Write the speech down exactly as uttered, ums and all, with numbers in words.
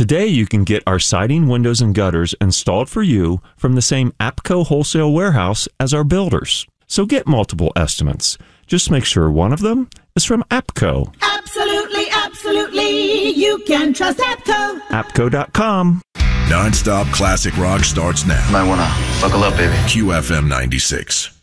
Today, you can get our siding, windows, and gutters installed for you from the same APCO wholesale warehouse as our builders. So get multiple estimates. Just make sure one of them is from APCO. Absolutely, absolutely. You can trust APCO. APCO dot com. Non-stop classic rock starts now. Might want to buckle up, baby. Q F M ninety-six.